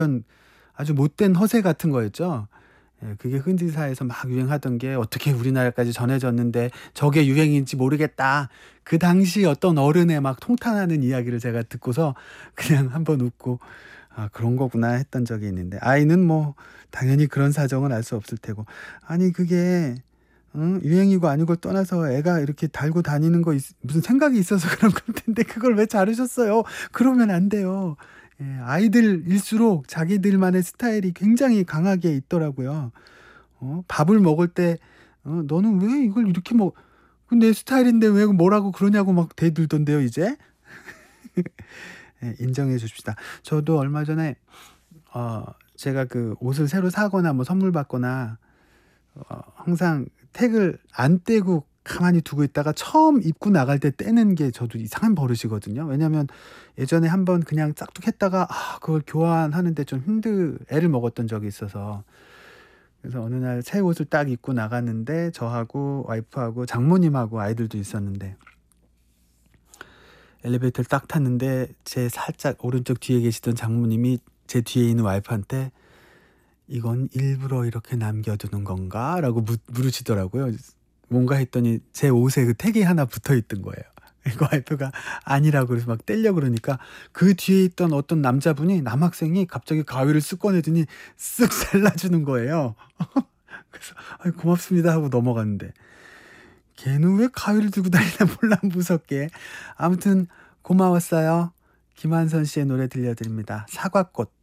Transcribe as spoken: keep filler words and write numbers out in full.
아주 못된 허세 같은 거였죠. 예 그게 현지사에서 막 유행하던 게 어떻게 우리나라까지 전해졌는데 저게 유행인지 모르겠다. 그 당시 어떤 어른의 막 통탄하는 이야기를 제가 듣고서 그냥 한번 웃고 '아 그런 거구나.' 했던 적이 있는데 아이는 뭐 당연히 그런 사정은 알 수 없을 테고. 아니 그게 응 유행이고 아니고를 떠나서 애가 이렇게 달고 다니는 거 있 무슨 생각이 있어서 그런 걸 텐데 그걸 왜 자르셨어요? 그러면 안 돼요. 예 아이들일수록 자기들만의 스타일이 굉장히 강하게 있더라고요. 어 밥을 먹을 때 어 "너는 왜 이걸 이렇게 먹 그 내 스타일인데 왜 뭐라고 그러냐."고 막 대들던데요 이제. 예 인정해 줍시다. 저도 얼마 전에 어 제가 그 옷을 새로 사거나 뭐 선물 받거나 어 항상 택을 안 떼고 가만히 두고 있다가 처음 입고 나갈 때 떼는 게 저도 이상한 버릇이거든요. 왜냐하면 예전에 한번 그냥 싹둑했다가 아 그걸 교환하는 데 좀 힘들 애를 먹었던 적이 있어서. 그래서 어느 날 새 옷을 딱 입고 나갔는데 저하고 와이프하고 장모님하고 아이들도 있었는데 엘리베이터를 딱 탔는데 제 살짝 오른쪽 뒤에 계시던 장모님이 제 뒤에 있는 와이프한테 "이건 일부러 이렇게 남겨 두는 건가?"라고 묻 물으시더라고요. 뭔가 했더니 제 옷에 그 택이 하나 붙어 있던 거예요. 그 와이프가 아니라고 그래서 막 떼려고 그러니까 그 뒤에 있던 어떤 남자분이 남학생이 갑자기 가위를 쓱 꺼내더니 쓱 잘라 주는 거예요. 그래서 "아이 고맙습니다." 하고 넘어갔는데 걔는 왜 가위를 들고 다니나 몰라 무섭게. 아무튼 고마웠어요. 김한선 씨의 노래 들려 드립니다. 사과꽃.